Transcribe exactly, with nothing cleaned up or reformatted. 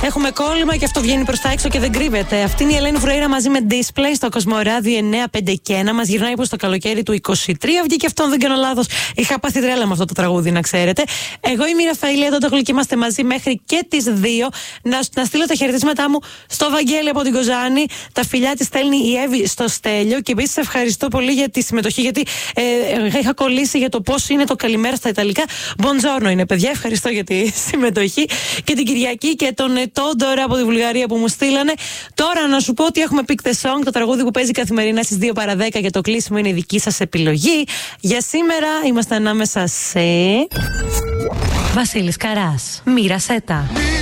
Έχουμε κόλλημα και αυτό βγαίνει προς τα έξω και δεν κρύβεται. Αυτή είναι η Ελένη Φρουέιρα μαζί με Display στο Κοσμοράδιο εννιά πέντε και ένα. Μας γυρνάει προς το καλοκαίρι του είκοσι τρία. Βγήκε αυτό, αν δεν κάνω λάθος. Είχα πάθει τρέλα με αυτό το τραγούδι, να ξέρετε. Εγώ είμαι η Ραφαήλ, εδώ το γλυκ, είμαστε μαζί μέχρι και τις δύο. Να, να στείλω τα χαιρετίσματά μου στο Βαγγέλη από την Κοζάνη. Τα φιλιά τη στέλνει η Εύη στο Στέλιο. Και επίσης ευχαριστώ πολύ για τη συμμετοχή, γιατί ε, ε, είχα κολλήσει για το πώς είναι το καλημέρα στα Ιταλικά. Buongiorno είναι, παιδιά. Ευχαριστώ για τη συμμετοχή. Και την Κυριακή και τον Τόντορα από τη Βουλγαρία που μου στείλανε. Τώρα να σου πω ότι έχουμε Pick the Song, το τραγούδι που παίζει καθημερινά στις δύο παρά δέκα, και το κλείσιμο είναι η δική σας επιλογή. Για σήμερα είμαστε ανάμεσα σε Βασίλης Καράς, Μοίρασέ τα.